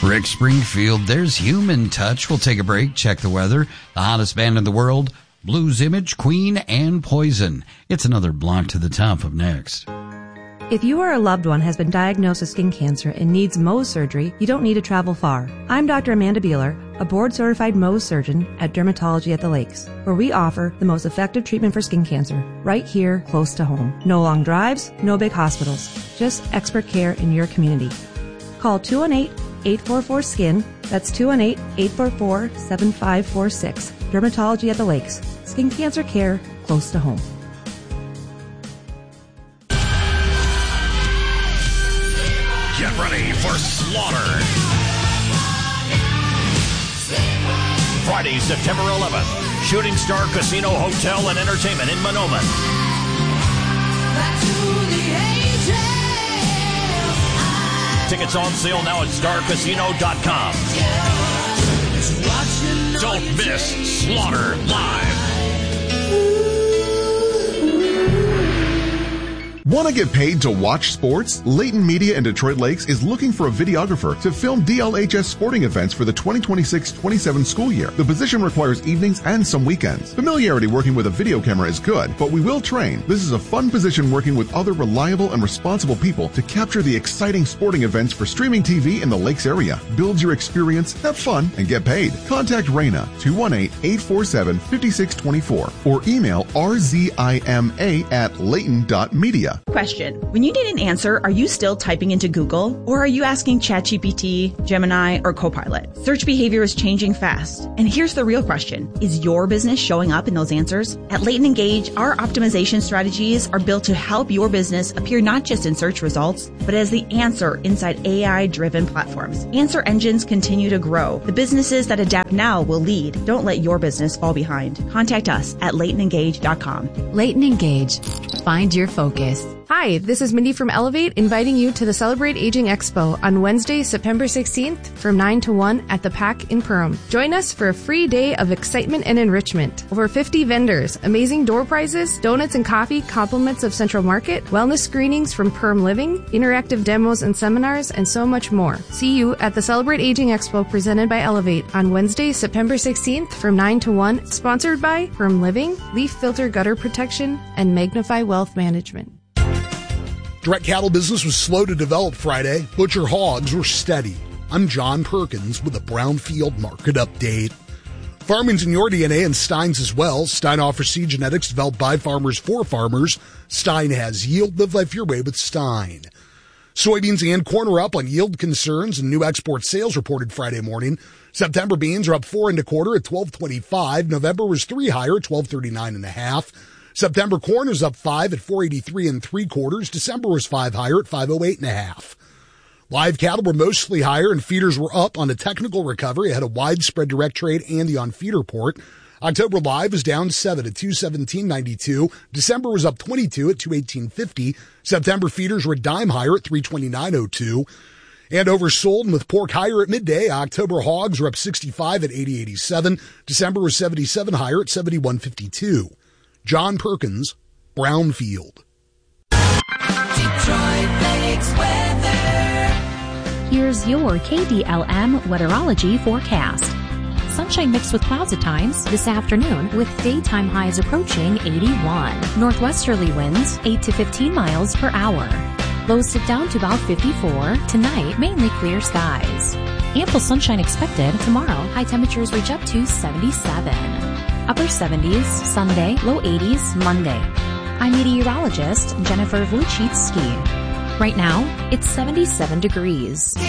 Rick Springfield, there's Human Touch. We'll take a break, check the weather. The hottest band in the world, Blues Image, Queen, and Poison. It's another block to the top of next. If you or a loved one has been diagnosed with skin cancer and needs Mohs surgery, you don't need to travel far. I'm Dr. Amanda Beeler, a board-certified Mohs surgeon at Dermatology at the Lakes, where we offer the most effective treatment for skin cancer, right here, close to home. No long drives, no big hospitals, just expert care in your community. Call 218-844-SKIN. That's 218-844-7546. Dermatology at the Lakes. Skin cancer care close to home. Get ready for Slaughter. Friday, September 11th. Shooting Star Casino Hotel and Entertainment in Monoman. Tickets on sale now at starcasino.com. Don't miss Slaughter Live. Want to get paid to watch sports? Layton Media in Detroit Lakes is looking for a videographer to film DLHS sporting events for the 2026-27 school year. The position requires evenings and some weekends. Familiarity working with a video camera is good, but we will train. This is a fun position working with other reliable and responsible people to capture the exciting sporting events for streaming TV in the Lakes area. Build your experience, have fun, and get paid. Contact Raina, 218-847-5624, or email rzima@layton.media. Question. When you need an answer, are you still typing into Google? Or are you asking ChatGPT, Gemini, or Copilot? Search behavior is changing fast. And here's the real question. Is your business showing up in those answers? At Layton Engage, our optimization strategies are built to help your business appear not just in search results, but as the answer inside AI-driven platforms. Answer engines continue to grow. The businesses that adapt now will lead. Don't let your business fall behind. Contact us at LaytonEngage.com. Layton Engage. Find your focus. Hi, this is Mindy from Elevate, inviting you to the Celebrate Aging Expo on Wednesday, September 16th from 9 to 1 at the PAC in Perham. Join us for a free day of excitement and enrichment. Over 50 vendors, amazing door prizes, donuts and coffee, compliments of Central Market, wellness screenings from Perham Living, interactive demos and seminars, and so much more. See you at the Celebrate Aging Expo presented by Elevate on Wednesday, September 16th from 9 to 1, sponsored by Perham Living, Leaf Filter Gutter Protection, and Magnify Wealth Management. Direct cattle business was slow to develop Friday. Butcher hogs were steady. I'm John Perkins with a Brownfield market update. Farming's in your DNA and Stein's as well. Stein offers seed genetics developed by farmers for farmers. Stein has yield. Live life your way with Stein. Soybeans and corn are up on yield concerns and new export sales reported Friday morning. September beans are up 4 1/4 at 12.25. November was 3 higher at 12.39.5. September corn is up 5 at 4.83 3/4. December was 5 higher at 5.08.5. Live cattle were mostly higher and feeders were up on a technical recovery ahead of widespread direct trade and the on-feed report. October live was down 7 at 217.92. December was up 22 at 218.50. September feeders were a dime higher at 329.02. And oversold, and with pork higher at midday, October hogs were up 65 at 80.87. December was 77 higher at 71.52. John Perkins, Brownfield. Detroit Lakes weather. Here's your KDLM weatherology forecast. Sunshine mixed with clouds at times this afternoon with daytime highs approaching 81. Northwesterly winds 8 to 15 miles per hour. Lows sit down to about 54. Tonight, mainly clear skies. Ample sunshine expected tomorrow. High temperatures reach up to 77. Upper 70s Sunday, low 80s Monday. I'm meteorologist Jennifer Vluchitsky. Right now, it's 77 degrees.